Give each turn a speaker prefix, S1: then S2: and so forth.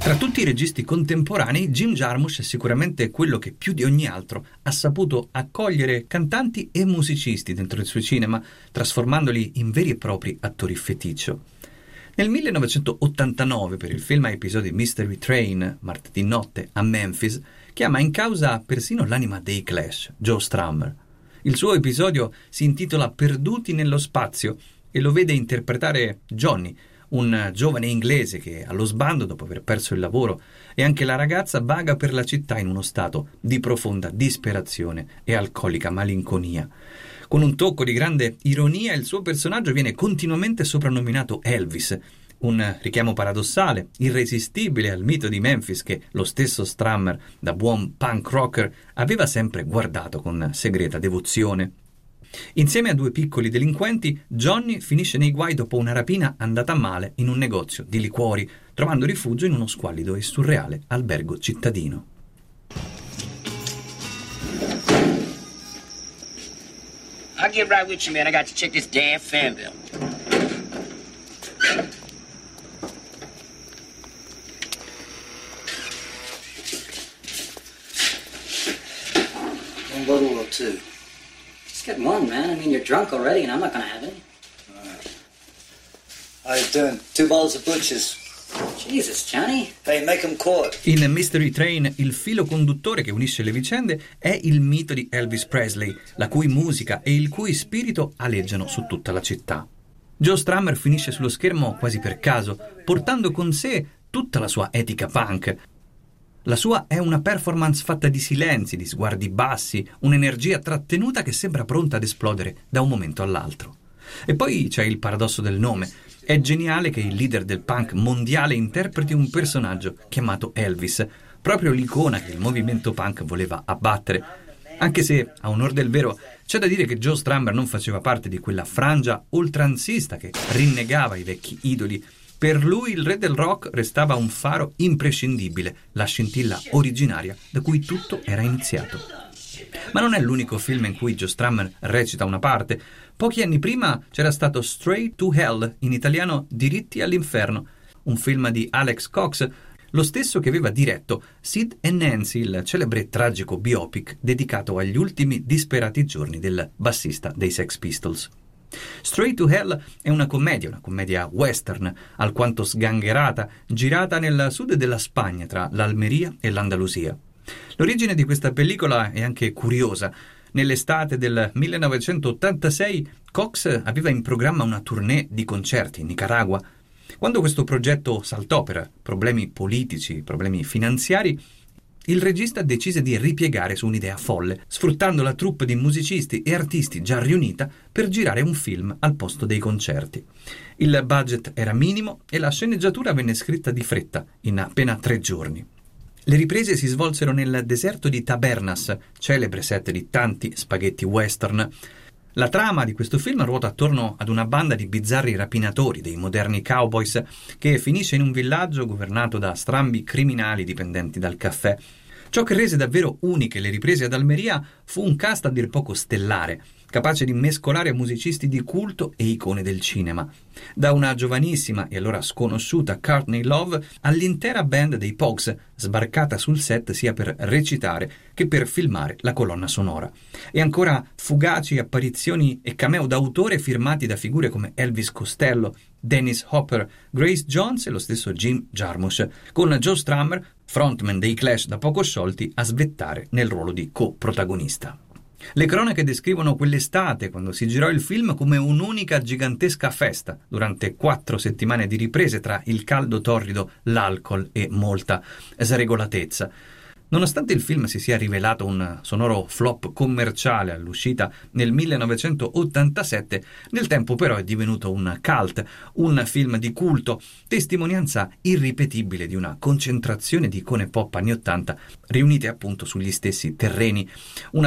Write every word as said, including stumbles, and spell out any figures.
S1: Tra tutti i registi contemporanei, Jim Jarmusch è sicuramente quello che più di ogni altro ha saputo accogliere cantanti e musicisti dentro il suo cinema, trasformandoli in veri e propri attori feticcio. Nel millenovecentottantanove, per il film a episodi Mystery Train, martedì notte a Memphis, chiama in causa persino l'anima dei Clash, Joe Strummer. Il suo episodio si intitola Perduti nello spazio e lo vede interpretare Johnny, un giovane inglese che allo sbando dopo aver perso il lavoro, e anche la ragazza vaga per la città in uno stato di profonda disperazione e alcolica malinconia. Con un tocco di grande ironia il suo personaggio viene continuamente soprannominato Elvis, un richiamo paradossale, irresistibile al mito di Memphis che lo stesso Strummer, da buon punk rocker, aveva sempre guardato con segreta devozione. Insieme a due piccoli delinquenti, Johnny finisce nei guai dopo una rapina andata male in un negozio di liquori, trovando rifugio in uno squallido e surreale albergo cittadino.
S2: I'll get right with you, man. I got to check this damn fan bill.
S3: One bottle or two? Just get one, man. I mean, you're drunk already, and I'm not gonna have any.
S4: All right, doing two bottles of Butch's.
S3: Jesus, Johnny.
S4: Hey, make them court.
S1: In Mystery Train, il filo conduttore che unisce le vicende è il mito di Elvis Presley, la cui musica e il cui spirito aleggiano su tutta la città. Joe Strummer finisce sullo schermo quasi per caso, portando con sé tutta la sua etica punk. La sua è una performance fatta di silenzi, di sguardi bassi, un'energia trattenuta che sembra pronta ad esplodere da un momento all'altro. E poi c'è il paradosso del nome. È geniale che il leader del punk mondiale interpreti un personaggio chiamato Elvis, proprio l'icona che il movimento punk voleva abbattere. Anche se, a onor del vero, c'è da dire che Joe Strummer non faceva parte di quella frangia oltranzista che rinnegava i vecchi idoli. Per lui il re del rock restava un faro imprescindibile, la scintilla originaria da cui tutto era iniziato. Ma non è l'unico film in cui Joe Strummer recita una parte. Pochi anni prima c'era stato Straight to Hell, in italiano Diritti all'inferno, un film di Alex Cox, lo stesso che aveva diretto Sid and Nancy, il celebre tragico biopic dedicato agli ultimi disperati giorni del bassista dei Sex Pistols. Straight to Hell è una commedia, una commedia western, alquanto sgangherata, girata nel sud della Spagna, tra l'Almeria e l'Andalusia. L'origine di questa pellicola è anche curiosa. Nell'estate del millenovecentottantasei Cox aveva in programma una tournée di concerti in Nicaragua. Quando questo progetto saltò per problemi politici, problemi finanziari, il regista decise di ripiegare su un'idea folle, sfruttando la troupe di musicisti e artisti già riunita per girare un film al posto dei concerti. Il budget era minimo e la sceneggiatura venne scritta di fretta, in appena tre giorni. Le riprese si svolsero nel deserto di Tabernas, celebre set di tanti spaghetti western. La trama di questo film ruota attorno ad una banda di bizzarri rapinatori, dei moderni cowboys, che finisce in un villaggio governato da strambi criminali dipendenti dal caffè. Ciò che rese davvero uniche le riprese ad Almeria fu un cast a dir poco stellare, capace di mescolare musicisti di culto e icone del cinema. Da una giovanissima e allora sconosciuta Courtney Love all'intera band dei Pogues, sbarcata sul set sia per recitare che per filmare la colonna sonora. E ancora fugaci apparizioni e cameo d'autore firmati da figure come Elvis Costello, Dennis Hopper, Grace Jones e lo stesso Jim Jarmusch, con Joe Strummer, frontman dei Clash da poco sciolti, a svettare nel ruolo di co-protagonista. Le cronache descrivono quell'estate, quando si girò il film, come un'unica gigantesca festa, durante quattro settimane di riprese tra il caldo torrido, l'alcol e molta sregolatezza. Nonostante il film si sia rivelato un sonoro flop commerciale all'uscita nel millenovecentottantasette, nel tempo però è divenuto un cult, un film di culto, testimonianza irripetibile di una concentrazione di icone pop anni ottanta riunite appunto sugli stessi terreni, una